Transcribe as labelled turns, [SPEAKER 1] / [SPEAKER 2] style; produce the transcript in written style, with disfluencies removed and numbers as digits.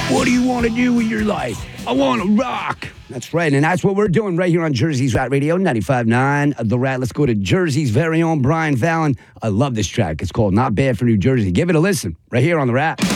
[SPEAKER 1] What do you want to do with your life? I want to rock. That's right, and that's what we're doing right here on Jersey's Rat Radio, 95.9 The Rat. Let's go to Jersey's very own Brian Fallon. I love this track. It's called Not Bad for New Jersey. Give it a listen right here on The Rat.